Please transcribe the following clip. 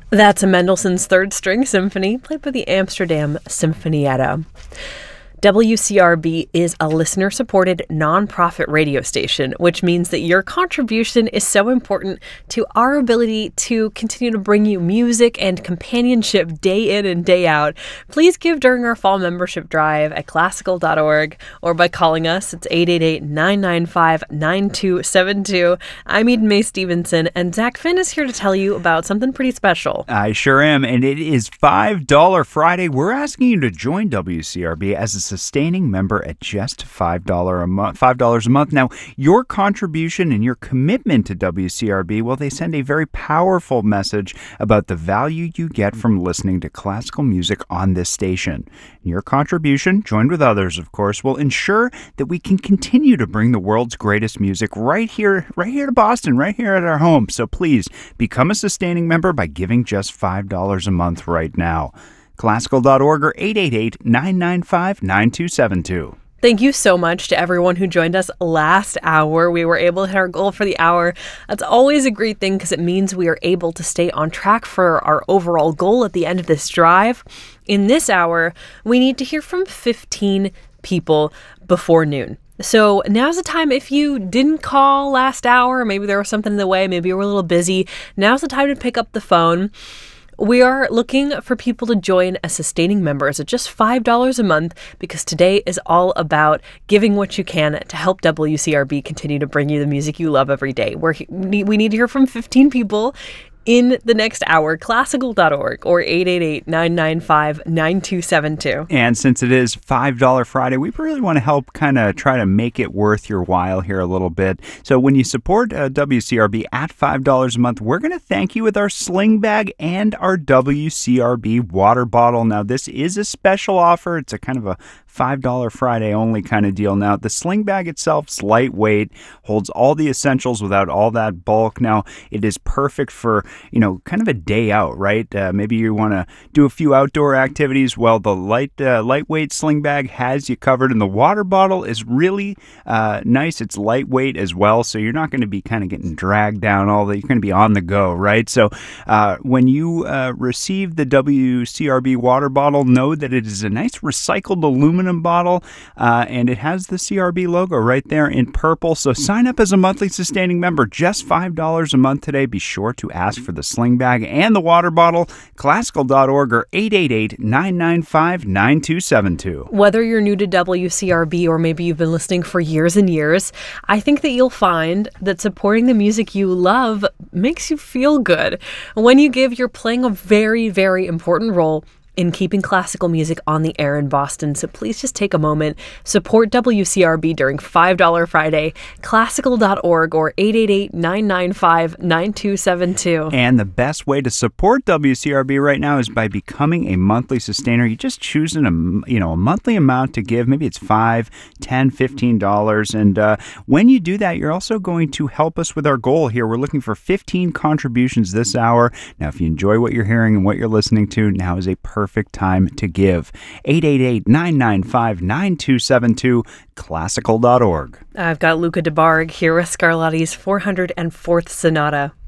That's Mendelssohn's Third String Symphony, played by the Amsterdam Sinfonietta. WCRB is a listener-supported nonprofit radio station, which means that your contribution is so important to our ability to continue to bring you music and companionship day in and day out. Please give during our fall membership drive at classical.org or by calling us. It's 888-995-9272. I'm Eden Mae Stevenson, and Zach Finn is here to tell you about something pretty special. I sure am, and it is $5 Friday. We're asking you to join WCRB as a sustaining member at just $5 a month. $5 a month. Now, your contribution and your commitment to WCRB, well, they send a very powerful message about the value you get from listening to classical music on this station. Your contribution, joined with others, of course, will ensure that we can continue to bring the world's greatest music right here to Boston, right here at our home. So please become a sustaining member by giving just $5 a month right now. Classical.org or 888-995-9272. Thank you so much to everyone who joined us last hour. We were able to hit our goal for the hour. That's always a great thing because it means we are able to stay on track for our overall goal at the end of this drive. In this hour, we need to hear from 15 people before noon. So now's the time. If you didn't call last hour, maybe there was something in the way, maybe you were a little busy, now's the time to pick up the phone. We are looking for people to join as sustaining members at just $5 a month because today is all about giving what you can to help WCRB continue to bring you the music you love every day. We need to hear from 15 people in the next hour. Classical.org or 888-995-9272. And since it is $5 Friday, we really want to help kind of try to make it worth your while here a little bit. So when you support WCRB at $5 a month, we're going to thank you with our sling bag and our WCRB water bottle. Now, this is a special offer. It's a kind of a $5 Friday only kind of deal. Now, the sling bag itself is lightweight, holds all the essentials without all that bulk. Now, it is perfect for, kind of a day out, right? Maybe you want to do a few outdoor activities. Well, the lightweight sling bag has you covered, and the water bottle is really nice. It's lightweight as well, so you're not going to be kind of getting dragged down you're going to be on the go, right? So when you receive the WCRB water bottle, know that it is a nice recycled aluminum bottle, and it has the CRB logo right there in purple. So sign up as a monthly sustaining member, just $5 a month today. Be sure to ask for the sling bag and the water bottle. Classical.org or 888-995-9272. Whether you're new to WCRB or maybe you've been listening for years and years, I think that you'll find that supporting the music you love makes you feel good. When you give, you're playing a very, very important role in keeping classical music on the air in Boston. So please just take a moment, support WCRB during $5 Friday, classical.org or 888-995-9272. And the best way to support WCRB right now is by becoming a monthly sustainer. You just choosing a monthly amount to give. Maybe it's $5, $10, $15. And when you do that, you're also going to help us with our goal here. We're looking for 15 contributions this hour. Now, if you enjoy what you're hearing and what you're listening to, now is a perfect time to give. 888-995-9272, classical.org. I've got Luca DeBarg here with Scarlatti's 404th Sonata.